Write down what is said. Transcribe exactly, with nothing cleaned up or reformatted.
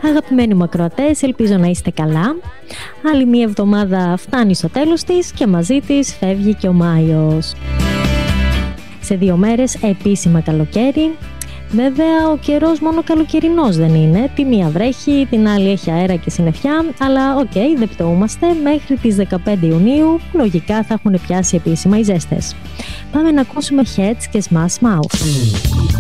Αγαπημένοι μου ακροατές, ελπίζω να είστε καλά. Άλλη μία εβδομάδα φτάνει στο τέλος της και μαζί της φεύγει και ο Μάιος. Σε δύο μέρες επίσημα καλοκαίρι. Βέβαια ο καιρός μόνο καλοκαιρινός δεν είναι. Τη μία βρέχει, την άλλη έχει αέρα και συννεφιά, αλλά οκ, okay, δεν πτωούμαστε. Μέχρι τις δεκαπέντε Ιουνίου λογικά θα έχουν πιάσει επίσημα οι ζέστες. Πάμε να ακούσουμε Heads και Smash Mouth.